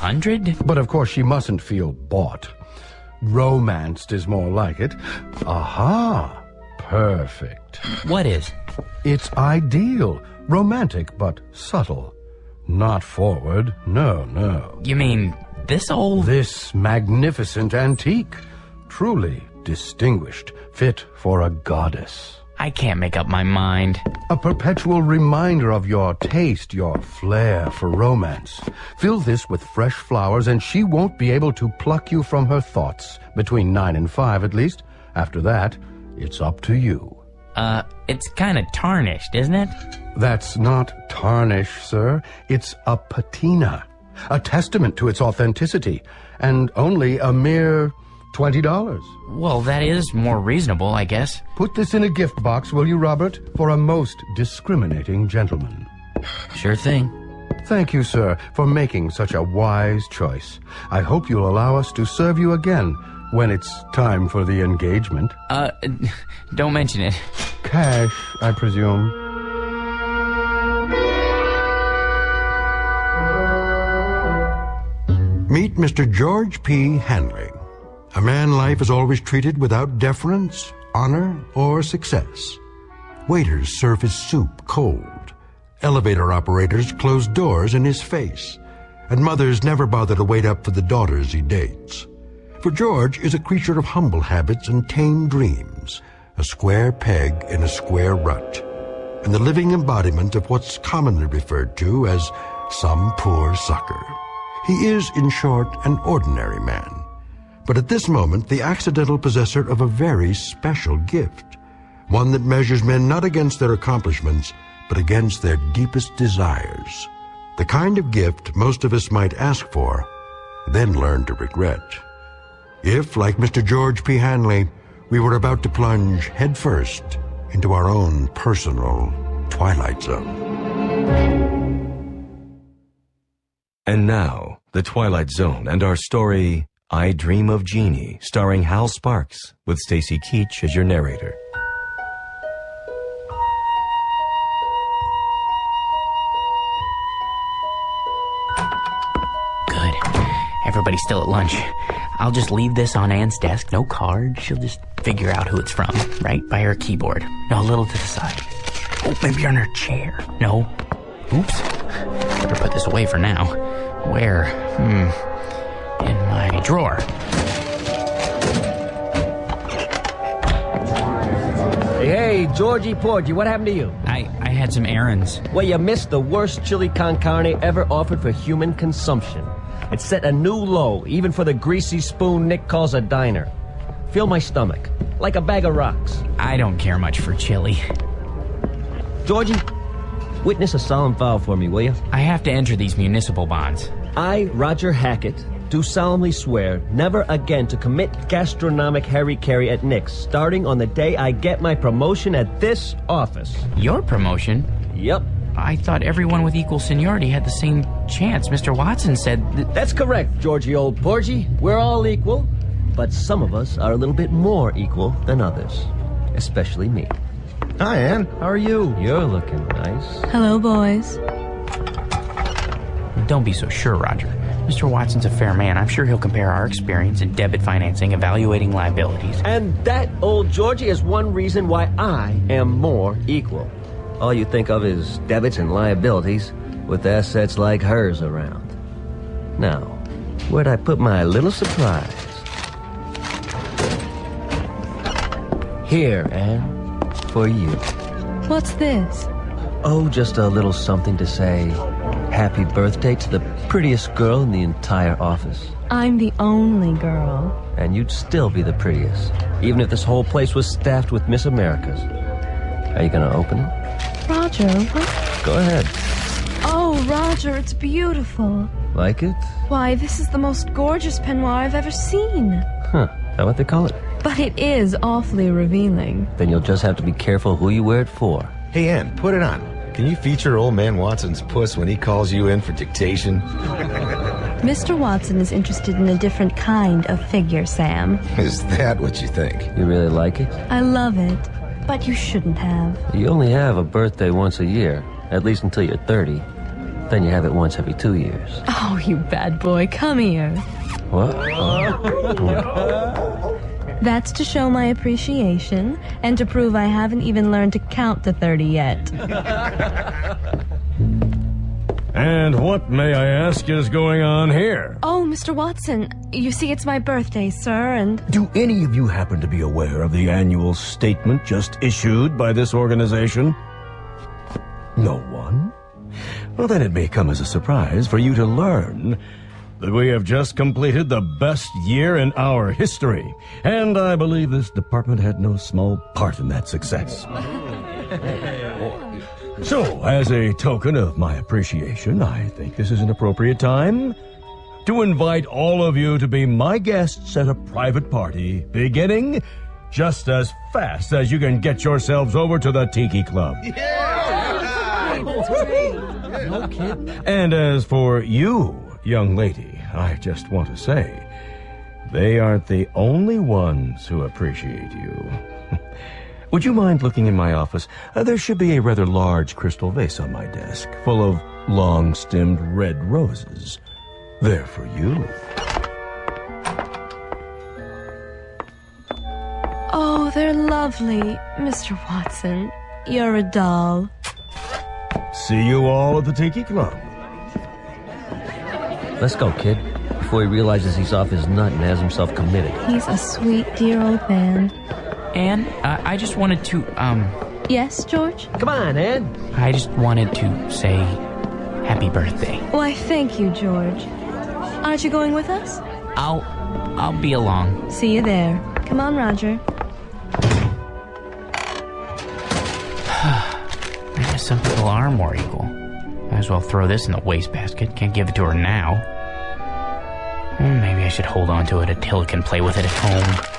100? But of course she mustn't feel bought. Romanced is more like it. Aha! Perfect. What is? It's ideal. Romantic, but subtle. Not forward. No. You mean this old... This magnificent antique. Truly distinguished. Fit for a goddess. I can't make up my mind. A perpetual reminder of your taste, your flair for romance. Fill this with fresh flowers and she won't be able to pluck you from her thoughts. Between 9 and 5 at least. After that, it's up to you. It's kind of tarnished, isn't it? That's not tarnish, sir. It's a patina. A testament to its authenticity. And only a mere $20. Well, that is more reasonable, I guess. Put this in a gift box, will you, Robert? For a most discriminating gentleman. Sure thing. Thank you, sir, for making such a wise choice. I hope you'll allow us to serve you again when it's time for the engagement. Don't mention it. Cash, I presume. Meet Mr. George P. Hanley. A man life is always treated without deference, honor, or success. Waiters serve his soup cold. Elevator operators close doors in his face. And mothers never bother to wait up for the daughters he dates. For George is a creature of humble habits and tame dreams, a square peg in a square rut, and the living embodiment of what's commonly referred to as some poor sucker. He is, in short, an ordinary man, but at this moment the accidental possessor of a very special gift, one that measures men not against their accomplishments, but against their deepest desires. The kind of gift most of us might ask for, then learn to regret. If, like Mr. George P. Hanley, we were about to plunge headfirst into our own personal Twilight Zone. And now, The Twilight Zone and our story, I Dream of Jeannie, starring Hal Sparks, with Stacy Keach as your narrator. Good. Everybody's still at lunch. I'll just leave this on Anne's desk. No card. She'll just figure out who it's from, right by her keyboard. No, a little to the side. Oh, maybe on her chair. No. Oops. Better put this away for now. Where? In my drawer. Hey, Georgie Porgy, what happened to you? I had some errands. Well, you missed the worst chili con carne ever offered for human consumption. It set a new low, even for the greasy spoon Nick calls a diner. Fill my stomach, like a bag of rocks. I don't care much for chili. Georgie, witness a solemn vow for me, will you? I have to enter these municipal bonds. I, Roger Hackett, do solemnly swear never again to commit gastronomic harry-carry at Nick's, starting on the day I get my promotion at this office. Your promotion? Yep. I thought everyone with equal seniority had the same chance. Mr. Watson said... That's correct, Georgie old Porgy. We're all equal, but some of us are a little bit more equal than others. Especially me. Hi, Anne. How are you? You're looking nice. Hello, boys. Don't be so sure, Roger. Mr. Watson's a fair man. I'm sure he'll compare our experience in debit financing, evaluating liabilities. And that, old Georgie, is one reason why I am more equal. All you think of is debits and liabilities with assets like hers around. Now, where'd I put my little surprise? Here, Anne, for you. What's this? Oh, just a little something to say happy birthday to the prettiest girl in the entire office. I'm the only girl. And you'd still be the prettiest, even if this whole place was staffed with Miss Americas. Are you gonna open it? Roger, what? Go ahead. Oh, Roger, it's beautiful. Like it? Why, this is the most gorgeous peignoir I've ever seen. Huh, how what they call it? But it is awfully revealing. Then you'll just have to be careful who you wear it for. Hey, Ann, put it on. Can you feature old man Watson's puss when he calls you in for dictation? Mr. Watson is interested in a different kind of figure, Sam. Is that what you think? You really like it? I love it, but you shouldn't have. You only have a birthday once a year, at least until you're 30. Then you have it once every 2 years. Oh, you bad boy, come here. What? That's to show my appreciation and to prove I haven't even learned to count to 30 yet. And what, may I ask, is going on here? Oh, Mr. Watson, you see it's my birthday, sir, and... Do any of you happen to be aware of the annual statement just issued by this organization? No one? Well, then it may come as a surprise for you to learn that we have just completed the best year in our history. And I believe this department had no small part in that success. So, as a token of my appreciation, I think this is an appropriate time to invite all of you to be my guests at a private party, beginning just as fast as you can get yourselves over to the Tiki Club. No kidding. And as for you, young lady, I just want to say, they aren't the only ones who appreciate you. Would you mind looking in my office? There should be a rather large crystal vase on my desk, full of long-stemmed red roses. They're for you. Oh, they're lovely, Mr. Watson. You're a doll. See you all at the Tiki Club. Let's go, kid. Before he realizes he's off his nut and has himself committed. He's a sweet, dear old man. Anne, I just wanted to, Yes, George? Come on, Ed. I just wanted to say happy birthday. Why, thank you, George. Aren't you going with us? I'll be along. See you there. Come on, Roger. I guess some people are more equal. Might as well throw this in the wastebasket. Can't give it to her now. Maybe I should hold on to it until it can play with it at home.